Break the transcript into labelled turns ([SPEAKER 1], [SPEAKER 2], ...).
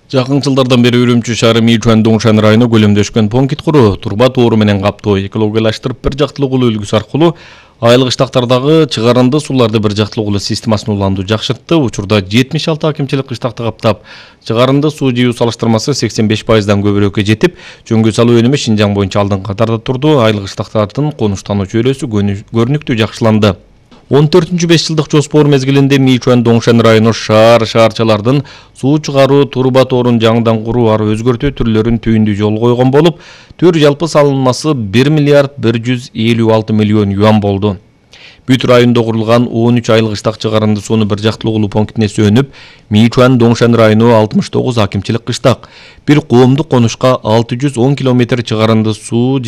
[SPEAKER 1] Жакын жылдардан бери Үрүмчү шаары Мичуан Доңшан району көлөмдөшкөн понкит куруу, турба тоору менен каптоо, экологиялаштырып бир жактылуу үлгүсү аркылуу айылык кыштактардагы чыгарынды сууларды бир жактылуу системасын улантуу жакшыртты. Учурда 76 акимчилик кыштакты каптап, чыгарынды суу жыюу салыштырмасы 85%дан көбүрөөккө жетип, жөнгө салуу өнүмү Шинжаң боюнча алдыңкы катарда турду. Айылык кыштактардын конуштануу чөйрөсү көрүнүктүү жакшыланды. 14-5 жылдык жоспор мезгилинде Мичуан Доңшан району шаарчалардын суу чыгаруу турба тоорун жаңыдан куруу, ары өзгөртүү түрлөрүн түйүндүү жол койгон болуп, төр жалпы салынмасы 1 миллиард 156 миллион юан болду. Бүт районда курулган 13 айыл кыштак чыгарынды сууну бир жактылуу пунктине сөнүп, Мичуан Доңшан району 69 акимчилик кыштак, бир коомдук конушка 610 километр чыгарынды суу